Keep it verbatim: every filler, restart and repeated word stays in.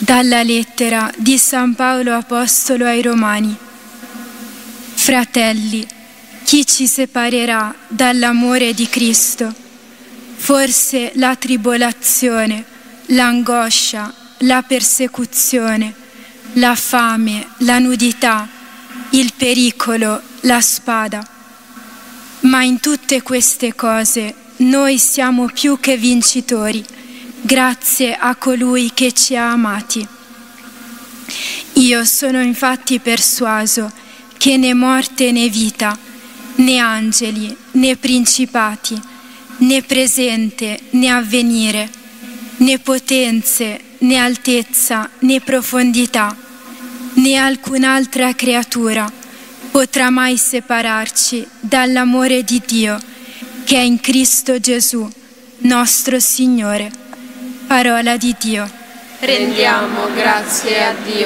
Dalla lettera di San Paolo Apostolo ai Romani. Fratelli, chi ci separerà dall'amore di Cristo? Forse la tribolazione, l'angoscia, la persecuzione, la fame, la nudità, il pericolo, la spada. Ma in tutte queste cose noi siamo più che vincitori, grazie a colui che ci ha amati. Io sono infatti persuaso che né morte né vita, né angeli, né principati, né presente né avvenire, né potenze, né altezza, né profondità, né alcun'altra creatura potrà mai separarci dall'amore di Dio che è in Cristo Gesù, nostro Signore. Parola di Dio. Rendiamo grazie a Dio.